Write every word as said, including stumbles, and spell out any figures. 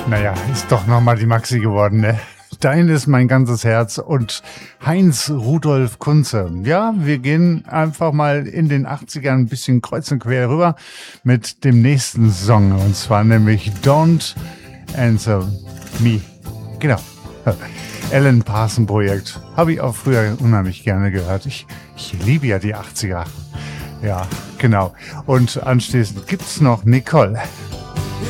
Naja, ist doch nochmal die Maxi geworden, ne? Dein ist mein ganzes Herz und Heinz Rudolf Kunze. Ja, wir gehen einfach mal in den achtzigern ein bisschen kreuz und quer rüber mit dem nächsten Song. Und zwar nämlich Don't Answer Me. Genau. Alan Parsons Projekt. Habe ich auch früher unheimlich gerne gehört. Ich, ich liebe ja die achtziger. Ja, genau. Und anschließend gibt's noch Nicole.